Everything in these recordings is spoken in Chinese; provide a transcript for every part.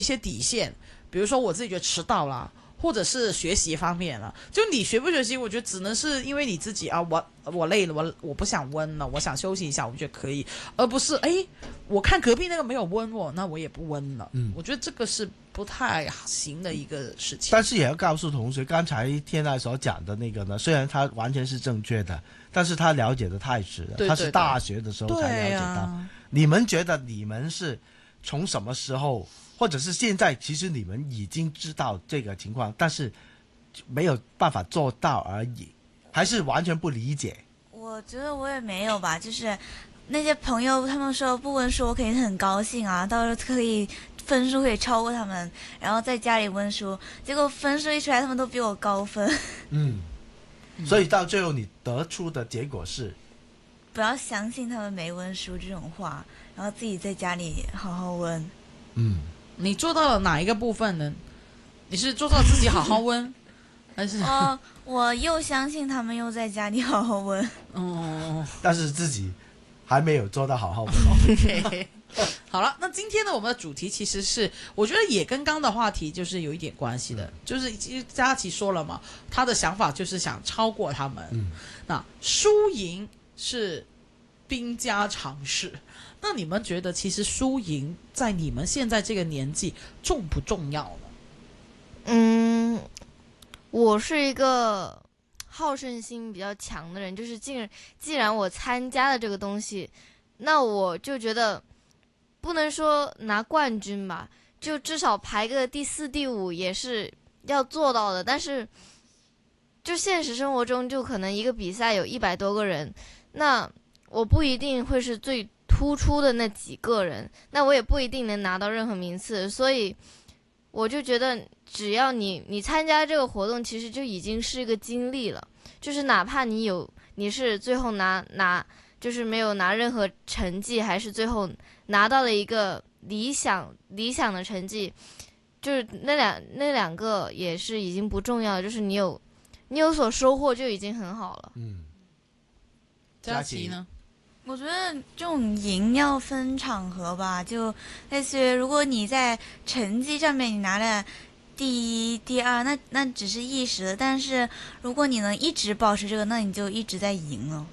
一些底线，比如说我自己觉得迟到啦，或者是学习方面了，就你学不学习，我觉得只能是因为你自己啊，我累了，我不想温了，我想休息一下，我觉得可以，而不是我看隔壁那个没有温我，那我也不温了。我觉得这个是不太行的一个事情。 但是也要告诉同学，刚才天籁所讲的那个呢，虽然他完全是正确的，但是他了解的太迟了， 对他是大学的时候才了解到。你们觉得你们是从什么时候，或者是现在，其实你们已经知道这个情况，但是没有办法做到而已，还是完全不理解？ 我觉得我也没有吧，就是那些朋友他们说不温书，我肯定很高兴啊，到时候可以分数可以超过他们，然后在家里温书，结果分数一出来，他们都比我高分。 所以到最后你得出的结果是不要相信他们没温书这种话，然后自己在家里好好温。 你做到了哪一个部分呢？你是做到自己好好温，还是我又相信他们，又在家里好好温。 但是自己还没有做到好好温。 OK， 好了，那今天呢，我们的主题其实是，我觉得也跟刚刚的话题就是有一点关系的，就是其实佳琪说了嘛，他的想法就是想超过他们。那输赢是兵家常事，那你们觉得其实输赢在你们现在这个年纪重不重要呢？ 我是一个好胜心比较强的人，就是既然我参加了这个东西，那我就觉得不能说拿冠军吧，就至少排个第4、第5也是要做到的。但是就现实生活中，就可能一个比赛有100多个人，那我不一定会是最突出的那几个人，那我也不一定能拿到任何名次，所以我就觉得只要你参加这个活动，其实就已经是一个经历了，就是哪怕你是最后就是没有拿任何成绩，还是最后拿到了一个理想的成绩，就是那两个也是已经不重要了，就是你有所收获就已经很好了。 佳琪呢？ 我觉得这种赢要分场合吧，就类似于如果你在成绩上面你拿了第1、第2，那只是一时的，但是如果你能一直保持这个，那你就一直在赢了。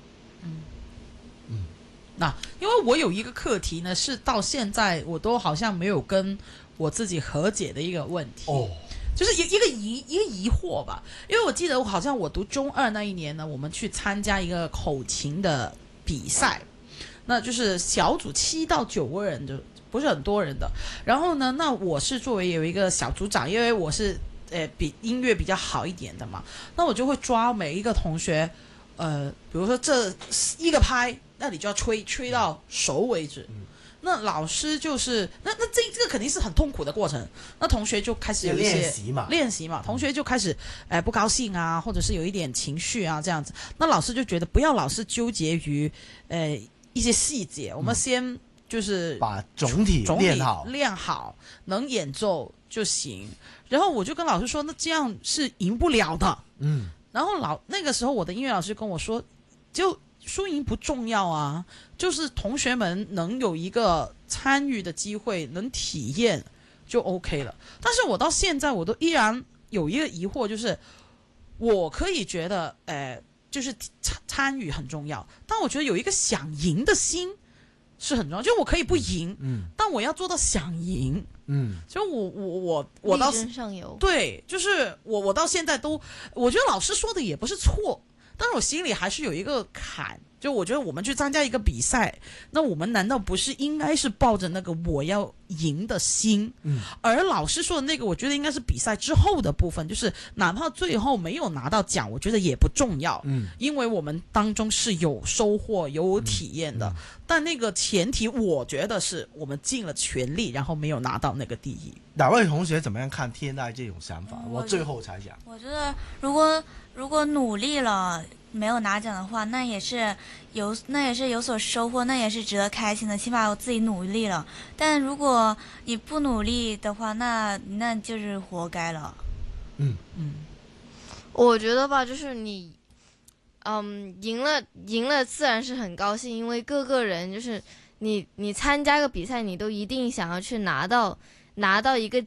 那因为我有一个课题呢，是到现在我都好像没有跟我自己和解的一个问题。就是一个疑惑吧，因为我记得好像我读中2那一年呢，我们去参加一个口琴的比赛，那就是小组7到9个人的，不是很多人的。然后呢，那我是作为有一个小组长，因为我是比音乐比较好一点的嘛，那我就会抓每一个同学，比如说这1个拍，那你就要吹到熟为止。那老师就是那这个肯定是很痛苦的过程，那同学就开始有一些练习嘛，同学就开始不高兴啊，或者是有一点情绪啊这样子，那老师就觉得不要老是纠结于一些细节，我们先就是把总体练好，能演奏就行。然后我就跟老师说，那这样是赢不了的。然后那个时候我的音乐老师跟我说，就输赢不重要啊，就是同学们能有一个参与的机会，能体验就 OK 了。但是我到现在我都依然有一个疑惑，就是我可以觉得就是参与很重要，但我觉得有一个想赢的心是很重要，就我可以不赢，但我要做到想赢。就我到力争上游。 对，就是我到现在都，我觉得老师说的也不是错，但是我心里还是有一个坎，就我觉得我们去参加一个比赛，那我们难道不是应该是抱着那个我要赢的心？而老师说的那个，我觉得应该是比赛之后的部分，就是哪怕最后没有拿到奖，我觉得也不重要，因为我们当中是有收获、有体验的。但那个前提，我觉得是我们尽了全力，然后没有拿到那个第一。 哪位同学怎么样看天籁这种想法？我最后才讲。 我觉得如果努力了没有拿奖的话，那也是有所收获，那也是值得开心的，起码我自己努力了。但如果你不努力的话，那就是活该了。 我觉得吧，就是你赢了自然是很高兴，因为各个人就是你参加个比赛，你都一定想要去拿到拿到一个